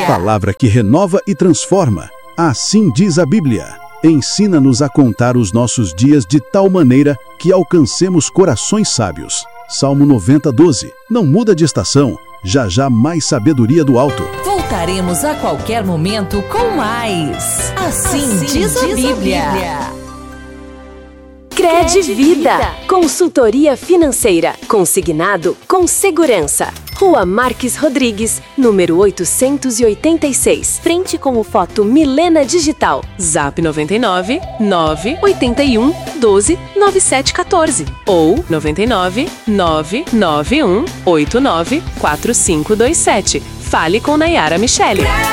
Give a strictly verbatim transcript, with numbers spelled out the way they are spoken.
Palavra que renova e transforma. Assim diz a Bíblia. Ensina-nos a contar os nossos dias de tal maneira que alcancemos corações sábios. Salmo noventa, doze. Não muda de estação, já já mais sabedoria do alto. Voltaremos a qualquer momento com mais. Assim, assim diz, diz a Bíblia. A Bíblia. Cred Vida, consultoria financeira, consignado com segurança. Rua Marques Rodrigues, número oitocentos e oitenta e seis, frente com o Foto Milena Digital. Zap noventa e nove, nove oito um, doze, nove sete um quatro ou noventa e nove, nove nove um, oito nove, quatro cinco dois sete. Fale com Nayara Michele.